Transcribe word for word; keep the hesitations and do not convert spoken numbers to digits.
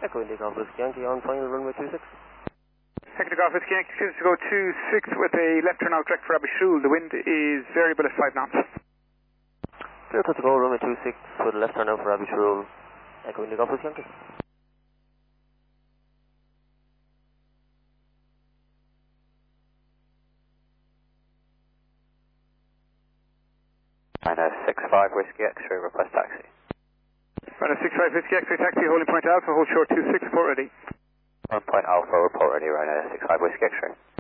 Echo Indigo Golf Whiskey Yankee on final runway two six. Echo Golf Whiskey Yankee, chooses to go two six with a left turn out direct for Abishool. The wind is variable at five knots. Clear cut to go, runway two six with a left turn out for Abishool. Echo Indigo Golf Whiskey Yankee. Runway six five Whiskey X-ray, request taxi. Runway six five Whiskey X-ray taxi, holding point Alpha, hold short two six, report ready. one point Alpha, report ready, runway six five Whiskey X-ray.